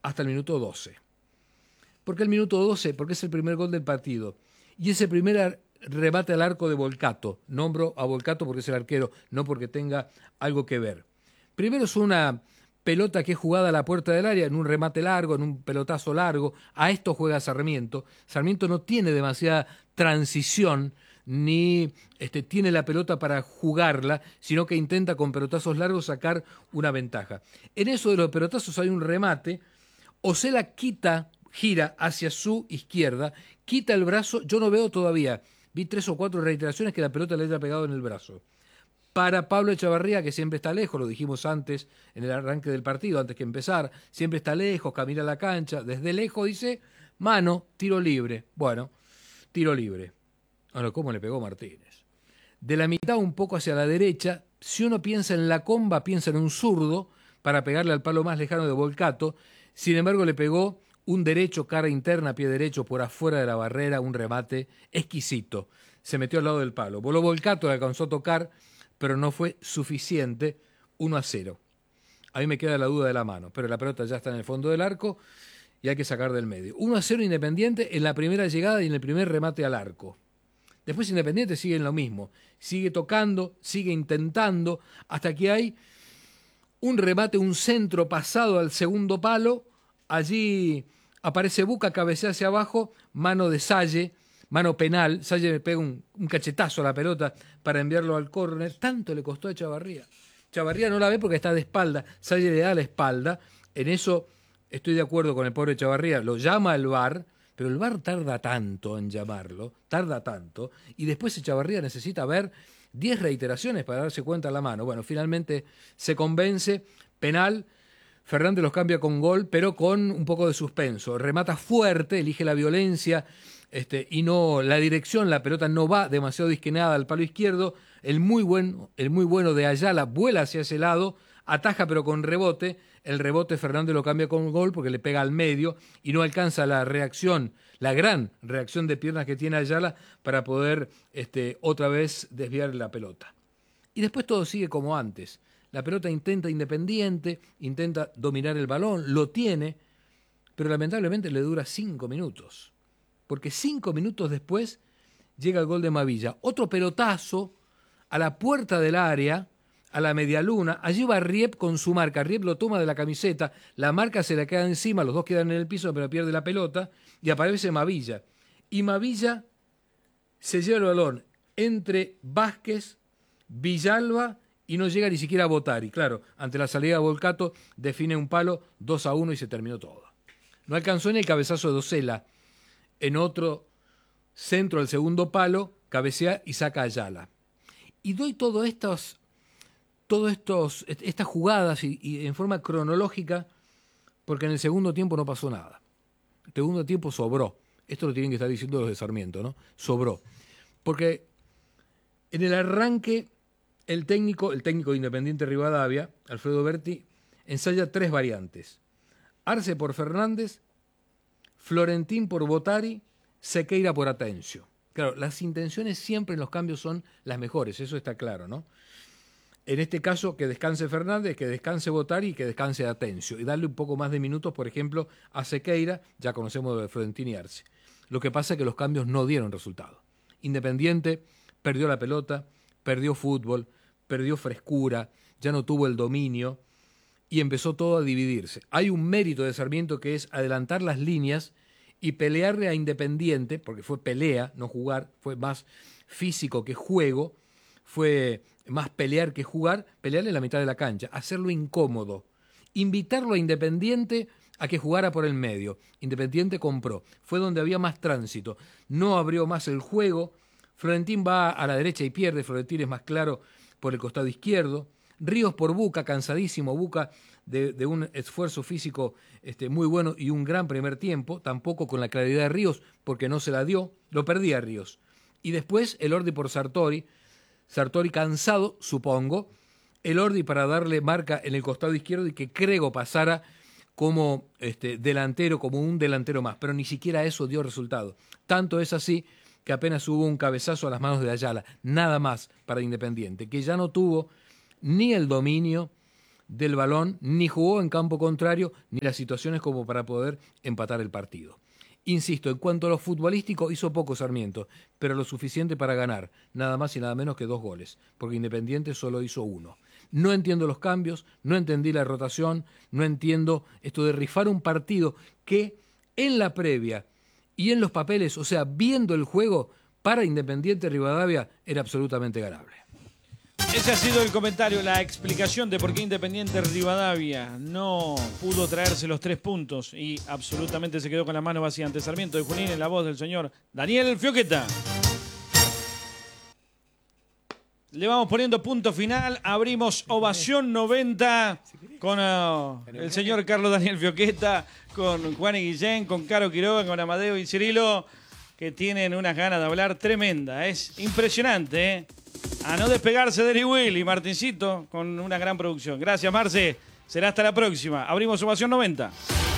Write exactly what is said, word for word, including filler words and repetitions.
hasta el minuto doce. ¿Por qué el minuto doce? Porque es el primer gol del partido. Y ese primer remate al arco de Volcato. Nombro a Volcato porque es el arquero, no porque tenga algo que ver. Primero es una pelota que es jugada a la puerta del área, en un remate largo, en un pelotazo largo. A esto juega Sarmiento. Sarmiento no tiene demasiada transición, ni este, tiene la pelota para jugarla, sino que intenta con pelotazos largos sacar una ventaja. En eso de los pelotazos hay un remate, Osela quita, gira hacia su izquierda, quita el brazo, yo no veo todavía, vi tres o cuatro reiteraciones que la pelota le haya pegado en el brazo. Para Pablo Echavarría, que siempre está lejos, lo dijimos antes en el arranque del partido, antes que empezar, siempre está lejos, camina a la cancha, desde lejos dice, mano, tiro libre. Bueno, tiro libre. Ahora, ¿cómo le pegó Martínez? De la mitad un poco hacia la derecha, si uno piensa en la comba, piensa en un zurdo para pegarle al palo más lejano de Volcato, sin embargo le pegó un derecho, cara interna, pie derecho, por afuera de la barrera, un remate exquisito. Se metió al lado del palo. Voló Volcato, le alcanzó a tocar, pero no fue suficiente, uno a cero. A mí me queda la duda de la mano, pero la pelota ya está en el fondo del arco y hay que sacar del medio. uno a cero Independiente en la primera llegada y en el primer remate al arco. Después Independiente sigue en lo mismo, sigue tocando, sigue intentando, hasta que hay un remate, un centro pasado al segundo palo, allí aparece Buca, cabecea hacia abajo, mano de Salle, mano penal, Salle le pega un, un cachetazo a la pelota para enviarlo al córner, tanto le costó a Echavarría. Echavarría no la ve porque está de espalda, Salle le da la espalda, en eso estoy de acuerdo con el pobre Echavarría, lo llama el V A R, pero el V A R tarda tanto en llamarlo, tarda tanto, y después Echavarría necesita ver diez reiteraciones para darse cuenta a la mano. Bueno, finalmente se convence, penal, Fernández los cambia con gol, pero con un poco de suspenso. Remata fuerte, elige la violencia este, y no la dirección, la pelota no va demasiado disquenada al palo izquierdo. El muy, buen, el muy bueno de Ayala vuela hacia ese lado, ataja pero con rebote. El rebote Fernández lo cambia con gol porque le pega al medio y no alcanza la reacción, la gran reacción de piernas que tiene Ayala para poder este, otra vez desviar la pelota. Y después todo sigue como antes. La pelota intenta Independiente, intenta dominar el balón, lo tiene, pero lamentablemente le dura cinco minutos. Porque cinco minutos después llega el gol de Mavilla. Otro pelotazo a la puerta del área, a la medialuna. Allí va Riep con su marca. Riep lo toma de la camiseta, la marca se le queda encima, los dos quedan en el piso, pero pierde la pelota, y aparece Mavilla. Y Mavilla se lleva el balón entre Vázquez, Villalba, y no llega ni siquiera a Botari. Claro, ante la salida de Volcato define un palo, dos a uno y se terminó todo. No alcanzó ni el cabezazo de Osela. En otro centro del segundo palo, cabecea y saca a Ayala. Y doy todos estos, todos estos, estas jugadas y, y en forma cronológica, porque en el segundo tiempo no pasó nada. El segundo tiempo sobró. Esto lo tienen que estar diciendo los de Sarmiento, ¿no? Sobró. Porque en el arranque El técnico, el técnico de Independiente Rivadavia, Alfredo Berti, ensaya tres variantes. Arce por Fernández, Florentín por Botari, Sequeira por Atencio. Claro, las intenciones siempre en los cambios son las mejores, eso está claro, ¿no? En este caso, que descanse Fernández, que descanse Botari y que descanse Atencio. Y darle un poco más de minutos, por ejemplo, a Sequeira, ya conocemos de Florentín y Arce. Lo que pasa es que los cambios no dieron resultado. Independiente perdió la pelota, perdió fútbol, perdió frescura, ya no tuvo el dominio y empezó todo a dividirse. Hay un mérito de Sarmiento que es adelantar las líneas y pelearle a Independiente, porque fue pelea, no jugar, fue más físico que juego, fue más pelear que jugar, pelearle en la mitad de la cancha, hacerlo incómodo, invitarlo a Independiente a que jugara por el medio. Independiente compró, fue donde había más tránsito, no abrió más el juego. Florentín va a la derecha y pierde, Florentín es más claro por el costado izquierdo. Ríos por Buca, cansadísimo Buca de, de un esfuerzo físico este, muy bueno y un gran primer tiempo, tampoco con la claridad de Ríos porque no se la dio, lo perdía Ríos. Y después el Ordi por Sartori, Sartori cansado, supongo, el Ordi para darle marca en el costado izquierdo y que Crego pasara como este, delantero, como un delantero más, pero ni siquiera eso dio resultado. Tanto es así que apenas hubo un cabezazo a las manos de Ayala, nada más para Independiente, que ya no tuvo ni el dominio, del balón, ni jugó en campo contrario, ni las situaciones como para poder empatar el partido. Insisto, en cuanto a lo futbolístico, hizo poco Sarmiento, pero lo suficiente para ganar, nada más y nada menos que dos goles, porque Independiente solo hizo uno. No entiendo los cambios, no entendí la rotación, no entiendo esto de rifar un partido que en la previa y en los papeles, o sea, viendo el juego, para Independiente Rivadavia era absolutamente ganable. Ese ha sido el comentario, la explicación de por qué Independiente Rivadavia no pudo traerse los tres puntos y absolutamente se quedó con la mano vacía ante Sarmiento de Junín, en la voz del señor Daniel Fioqueta. Le vamos poniendo punto final, abrimos Ovación noventa con uh, el señor Carlos Daniel Fioqueta, con Juan y Guillén, con Caro Quiroga, con Amadeo y Cirilo, que tienen unas ganas de hablar tremenda. Es impresionante, ¿eh? A no despegarse de Eri Will y Martincito con una gran producción. Gracias, Marce. Será hasta la próxima. Abrimos Ovación noventa.